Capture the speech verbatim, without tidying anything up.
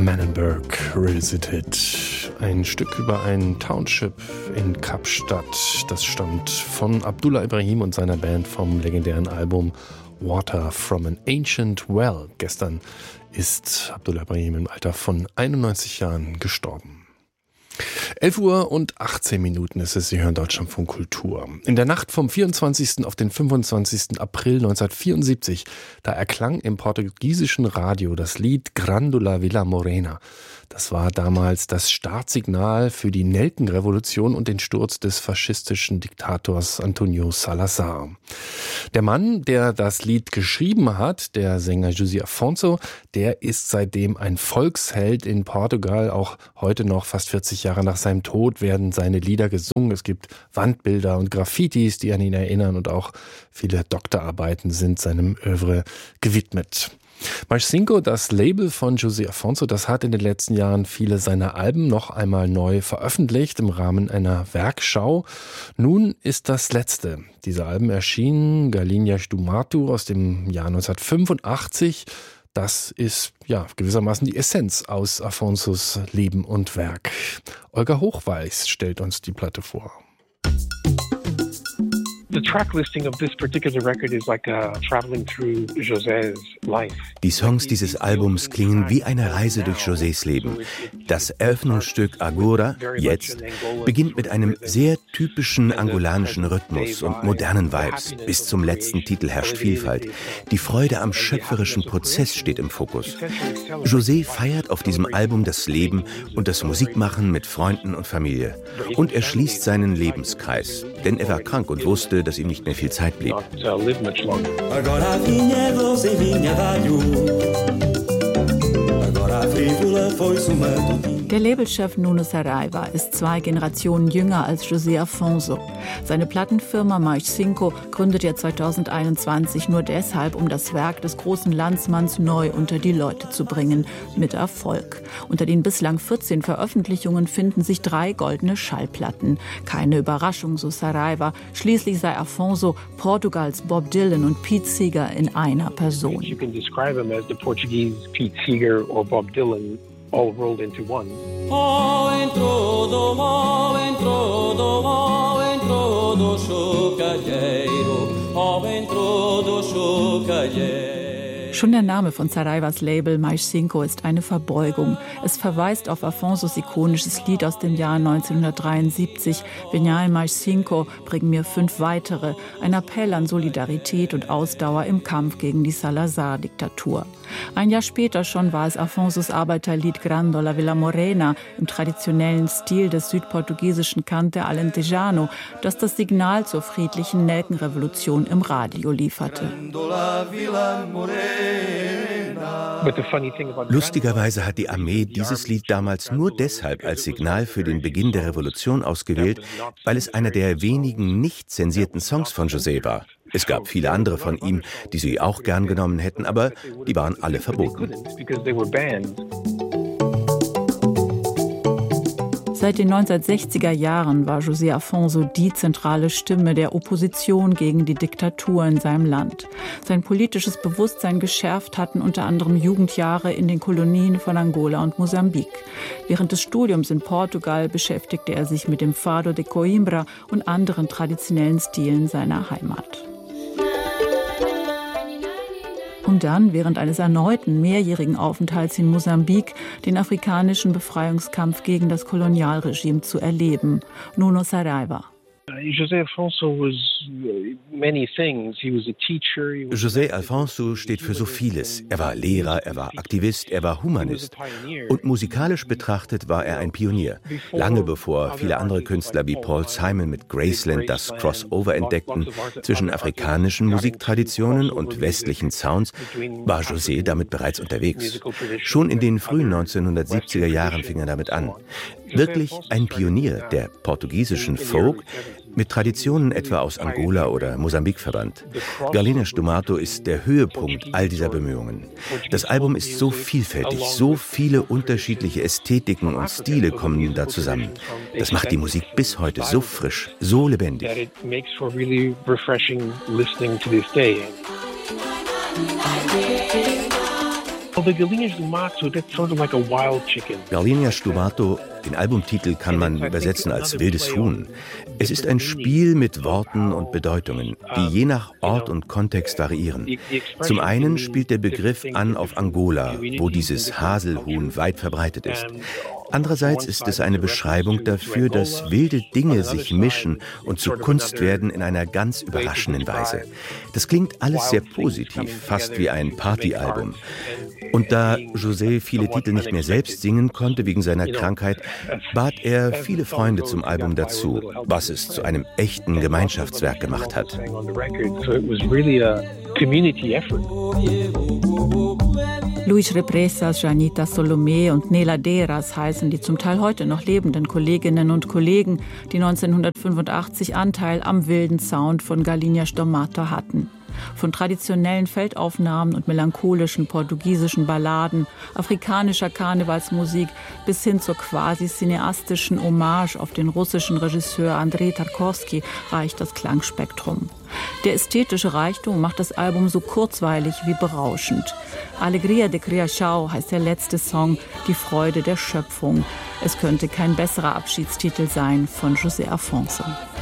Manenberg Revisited. Ein Stück über ein Township in Kapstadt. Das stammt von Abdullah Ibrahim und seiner Band vom legendären Album Water from an Ancient Well. Gestern ist Abdullah Ibrahim im Alter von einundneunzig Jahren gestorben. elf Uhr und achtzehn Minuten ist es, Sie hören Deutschlandfunk Kultur. In der Nacht vom vierundzwanzigsten auf den fünfundzwanzigsten April neunzehnhundertvierundsiebzig, da erklang im portugiesischen Radio das Lied Grândola Vila Morena. Das war damals das Startsignal für die Nelkenrevolution und den Sturz des faschistischen Diktators Antonio Salazar. Der Mann, der das Lied geschrieben hat, der Sänger José Afonso, der ist seitdem ein Volksheld in Portugal. Auch heute noch, fast vierzig Jahre nach seinem Tod, werden seine Lieder gesungen. Es gibt Wandbilder und Graffitis, die an ihn erinnern, und auch viele Doktorarbeiten sind seinem Œuvre gewidmet. Mais Cinco, das Label von José Afonso, das hat in den letzten Jahren viele seiner Alben noch einmal neu veröffentlicht im Rahmen einer Werkschau. Nun ist das letzte dieser Alben erschienen, Galinhas do Mato aus dem Jahr neunzehnhundertfünfundachtzig. Das ist ja gewissermaßen die Essenz aus Afonsos Leben und Werk. Olga Hochweiß stellt uns die Platte vor. The track listing of this particular record is like uh, traveling through José's life. Die Songs dieses Albums klingen wie eine Reise durch Josés Leben. Das Eröffnungsstück Agora, jetzt, beginnt mit einem sehr typischen angolanischen Rhythmus und modernen Vibes. Bis zum letzten Titel herrscht Vielfalt. Die Freude am schöpferischen Prozess steht im Fokus. José feiert auf diesem Album das Leben und das Musikmachen mit Freunden und Familie. Und er schließt seinen Lebenskreis, denn er war krank und wusste, dass ihm nicht mehr viel Zeit blieb. Der Labelchef Nuno Saraiva ist zwei Generationen jünger als José Afonso. Seine Plattenfirma Mais Cinco gründet er zweitausendeinundzwanzig nur deshalb, um das Werk des großen Landsmanns neu unter die Leute zu bringen, mit Erfolg. Unter den bislang vierzehn Veröffentlichungen finden sich drei goldene Schallplatten. Keine Überraschung, so Saraiva. Schließlich sei Afonso Portugals Bob Dylan und Pete Seeger in einer Person. You can describe him as the Portuguese Pete Seeger or Bob Dylan, all rolled into one. Oh, entrou do mal, entrou do mal, entrou do chocalheiro. Oh, entrou do chocalheiro. Schon der Name von Saraivas Label Mais Cinco ist eine Verbeugung. Es verweist auf Afonsos ikonisches Lied aus dem Jahr neunzehnhundertdreiundsiebzig, Venhai Mais Cinco, bring mir fünf weitere, ein Appell an Solidarität und Ausdauer im Kampf gegen die Salazar-Diktatur. Ein Jahr später schon war es Afonsos Arbeiterlied Grândola Vila Morena im traditionellen Stil des südportugiesischen Cante Alentejano, das das Signal zur friedlichen Nelkenrevolution im Radio lieferte. Lustigerweise hat die Armee dieses Lied damals nur deshalb als Signal für den Beginn der Revolution ausgewählt, weil es einer der wenigen nicht zensierten Songs von José war. Es gab viele andere von ihm, die sie auch gern genommen hätten, aber die waren alle verboten. Seit den neunzehnhundertsechziger Jahren war José Afonso die zentrale Stimme der Opposition gegen die Diktatur in seinem Land. Sein politisches Bewusstsein geschärft hatten unter anderem Jugendjahre in den Kolonien von Angola und Mosambik. Während des Studiums in Portugal beschäftigte er sich mit dem Fado de Coimbra und anderen traditionellen Stilen seiner Heimat. Um dann während eines erneuten mehrjährigen Aufenthalts in Mosambik den afrikanischen Befreiungskampf gegen das Kolonialregime zu erleben. Nuno Saraiva. José Afonso was many things. He was a teacher. José Afonso steht für so vieles. Er war Lehrer, er war Aktivist, er war Humanist. Und musikalisch betrachtet war er ein Pionier. Lange bevor viele andere Künstler wie Paul Simon mit Graceland das Crossover entdeckten zwischen afrikanischen Musiktraditionen und westlichen Sounds, war José damit bereits unterwegs. Schon in den frühen neunzehnhundertsiebziger Jahren fing er damit an. Wirklich ein Pionier der portugiesischen Folk, mit Traditionen etwa aus Angola oder Mosambik verwandt. Galinhas do Mato ist der Höhepunkt all dieser Bemühungen. Das Album ist so vielfältig, so viele unterschiedliche Ästhetiken und Stile kommen da zusammen. Das macht die Musik bis heute so frisch, so lebendig. Galinha Stumato, den Albumtitel kann man übersetzen als wildes Huhn. Es ist ein Spiel mit Worten und Bedeutungen, die je nach Ort und Kontext variieren. Zum einen spielt der Begriff an auf Angola, wo dieses Haselhuhn weit verbreitet ist. Andererseits ist es eine Beschreibung dafür, dass wilde Dinge sich mischen und zu Kunst werden in einer ganz überraschenden Weise. Das klingt alles sehr positiv, fast wie ein Partyalbum. Und da José viele Titel nicht mehr selbst singen konnte wegen seiner Krankheit, bat er viele Freunde zum Album dazu, was es zu einem echten Gemeinschaftswerk gemacht hat. Luis Represas, Janita Solomé und Nela Deras heißen die zum Teil heute noch lebenden Kolleginnen und Kollegen, die neunzehnhundertfünfundachtzig Anteil am wilden Sound von Galinha Stumato hatten. Von traditionellen Feldaufnahmen und melancholischen portugiesischen Balladen, afrikanischer Karnevalsmusik bis hin zur quasi cineastischen Hommage auf den russischen Regisseur Andrei Tarkovsky reicht das Klangspektrum. Der ästhetische Reichtum macht das Album so kurzweilig wie berauschend. Alegria de Criação heißt der letzte Song, die Freude der Schöpfung. Es könnte kein besserer Abschiedstitel sein von José Afonso.